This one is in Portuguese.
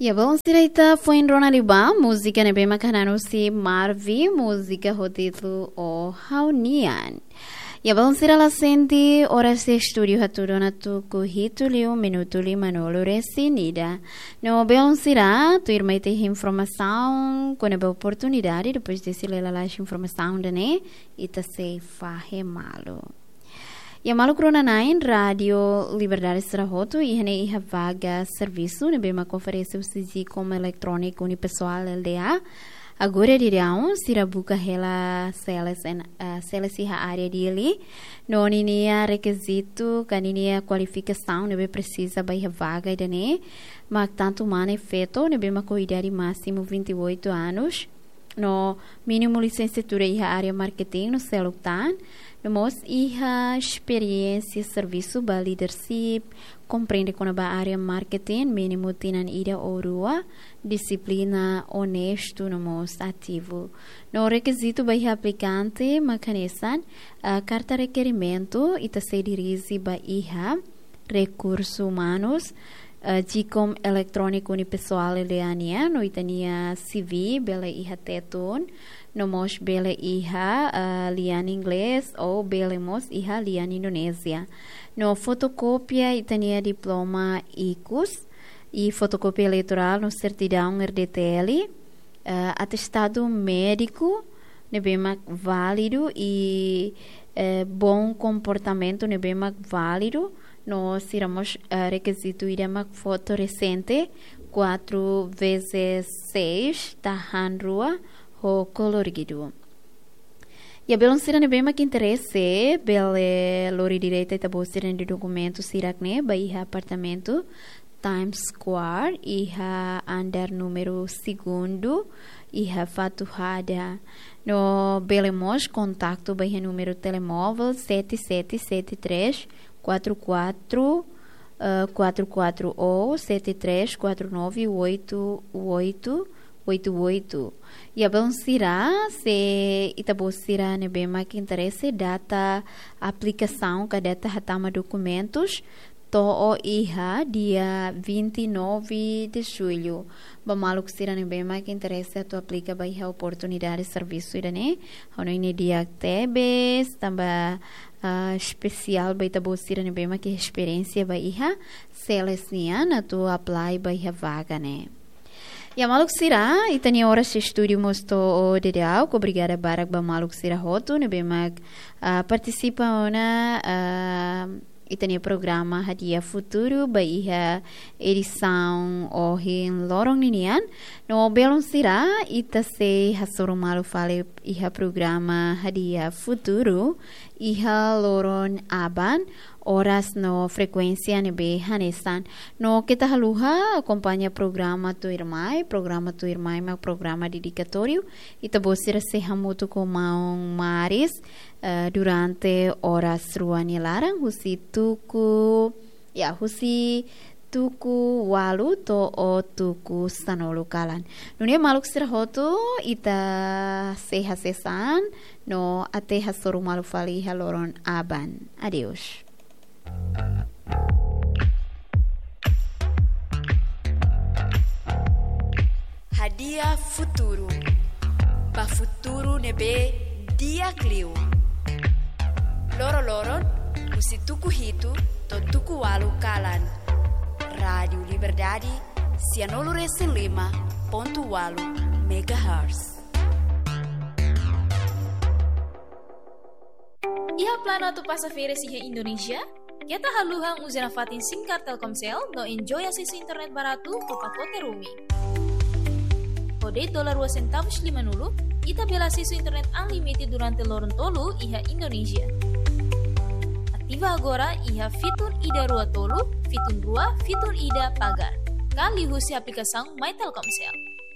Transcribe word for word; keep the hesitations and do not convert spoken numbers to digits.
Ya bom direita foi em Ronaliba, música nebe makanano si Marvi, música ho título o Haunian. Ya bom sira la senti ora se studio haturo na tu kuhitu liu minuto li manolo resinida. No bom sira tu irmai te informação com a oportunidade depois de se ler a informação dane ita se fahe malo. Ya malu krona nain Radio Liberdade Serahoto e hene iha vaga serviço ne bema conferência o sisi como eletrônico unipessoal L D A agora diriam sira buka hela seles en uh, seles iha área dele no ninia requisito caninia qualificação ne be precisa ba iha vaga idane mas tanto mane feito ne bema com idade máximo vinte e oito anos no mínimo licenciatura iha área marketing no celutan Nós iha experiência serviço ba leadership compreende com a área marketing mínimo tinan ida orua disciplina honesto nós ativo no requisito ba iha aplicante macanesan a carta requerimento ita se dirige ba iha recursos humanos Uh, Jicom eletrônico unipessoal eleania no itania C V bela iha tetun no mos bela iha uh, lian inglês ou bela mos iha lian Indonésia no fotocópia itania diploma I C U S e fotocópia eleitoral no certidão R D T L uh, atestado médico nebema válido e uh, bom comportamento nebema válido Nós tiramos uh, requisito iremos foto recente quatro vezes seis da rua o colorido. E a belon sira ne bem que interesse bele lori direita eta bosira de documento sirakne ba iha apartamento Times Square iha andar número segundo iha fatuhada no belemos contato ba iha número telemóvel sete sete sete três quatro quatro quatro quatro ou sete três quatro nove oito oito oito oito e a bom será se itabosira ne bema que interesse data aplicação que data hatama documentos to o iha dia vinte e nove de julho bamaluk sira ne bema que interesse a tu aplica ba iha oportunidade de serviço irane ono ini dia tebes tamba Uh, especial baita bosira ne bema que experiência ba iha selesnia na tu apply ba iha vaga ne ya maluk sira itania horas de estúdio mosto o dedau obrigada barak ba maluk sira hoto ne bema uh, participa ona uh, itania programa Hadia Futuro ba iha edição o hin lorong ninian no belon sira ita se hasoro malu fale iha programa Hadia Futuro iha loron aban horas no frequência nebe hanesan no kita haluha acompanha programa tu irmai programa tu irmai ma programa dedicatório ita bosira se hamutu com maong maris uh, durante horas ruani larang husi tuku ya husi tuku walu to o tuku sanolo kalan nunia maluk sirhoto ita se hasesan no ate hasoru malu fali haloron aban adios Hadia Futuro ba futuro nebe dia clio loro loron musi tuku hitu to tuku walu kalan Radio Liberdade cianolo resin lima ponto walu megahertz. Iha plano tu passageira siha Indonesia? Kita haluhang uzena fatin singkar Telkomsel no enjoy akses internet baratu ko pakote roaming. Kode dolar dua centavos lima nulu, ita bela akses internet unlimited durante lorong tolu iha Indonesia. Aktiva agora iha fitur ida rua tolu, fitur rua, fitur ida pagar. Kali husi aplikação My Telkomsel.